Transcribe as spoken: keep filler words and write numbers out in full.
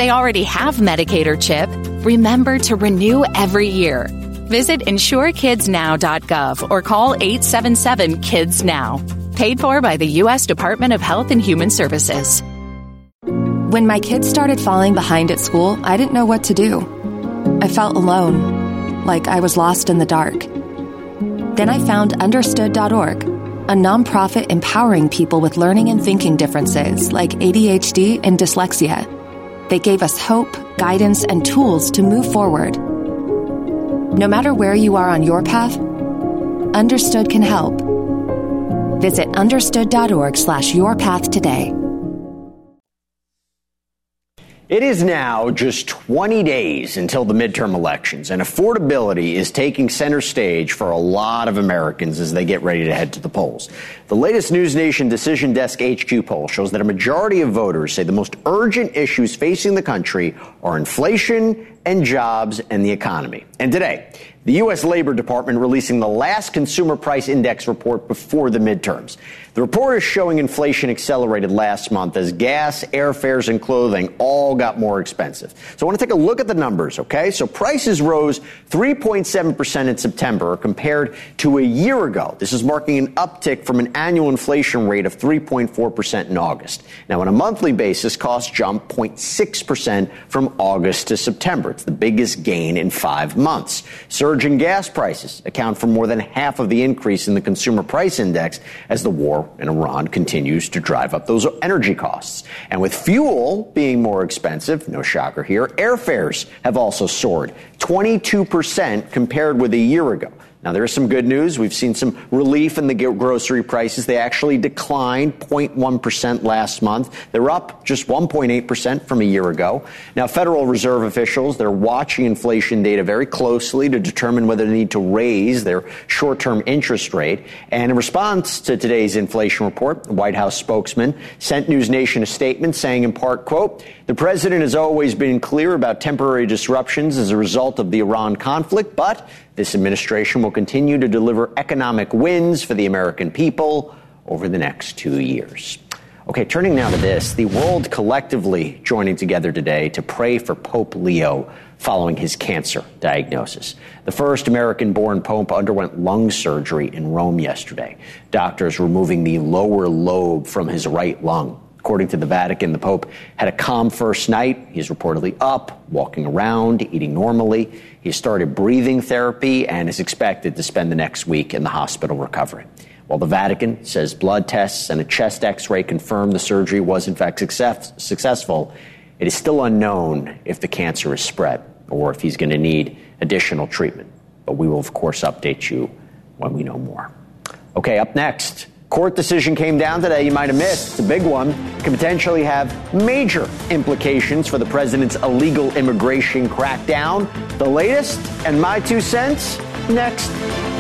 they already have Medicaid or CHIP, remember to renew every year. Visit insure kids now dot gov or call eight seven seven kids now. Paid for by the U S Department of Health and Human Services. When my kids started falling behind at school, I didn't know what to do. I felt alone, like I was lost in the dark. Then I found understood dot org, a nonprofit empowering people with learning and thinking differences like A D H D and dyslexia. They gave us hope, guidance, and tools to move forward. No matter where you are on your path, Understood can help. Visit understood dot org slash your path today. It is now just twenty days until the midterm elections, and affordability is taking center stage for a lot of Americans as they get ready to head to the polls. The latest News Nation Decision Desk H Q poll shows that a majority of voters say the most urgent issues facing the country are inflation and jobs and the economy. And today, the U S Labor Department releasing the last consumer price index report before the midterms. The report is showing inflation accelerated last month as gas, airfares, and clothing all got more expensive. So I want to take a look at the numbers, okay? So prices rose three point seven percent in September compared to a year ago. This is marking an uptick from an annual inflation rate of three point four percent in August. Now, on a monthly basis, costs jumped zero point six percent from August to September. It's the biggest gain in five months. Surging gas prices account for more than half of the increase in the consumer price index as the war in Iran continues to drive up those energy costs. And with fuel being more expensive, no shocker here, airfares have also soared twenty-two percent compared with a year ago. Now, there is some good news. We've seen some relief in the grocery prices. They actually declined zero point one percent last month. They're up just one point eight percent from a year ago. Now, Federal Reserve officials, they're watching inflation data very closely to determine whether they need to raise their short-term interest rate. And in response to today's inflation report, the White House spokesman sent News Nation a statement saying, in part, quote, "The president has always been clear about temporary disruptions as a result of the Iran conflict, but this administration will continue to deliver economic wins for the American people over the next two years. Okay, turning now to this, the world collectively joining together today to pray for Pope Leo following his cancer diagnosis. The first American-born pope underwent lung surgery in Rome yesterday. Doctors removing the lower lobe from his right lung. According to the Vatican, the Pope had a calm first night. He's reportedly up, walking around, eating normally. He started breathing therapy and is expected to spend the next week in the hospital recovering. While the Vatican says blood tests and a chest X-ray confirm the surgery was in fact success- successful, it is still unknown if the cancer is spread or if he's going to need additional treatment. But we will, of course, update you when we know more. Okay, up next. Court decision came down today you might have missed. It's a big one. It could potentially have major implications for the president's illegal immigration crackdown. The latest and my two cents next.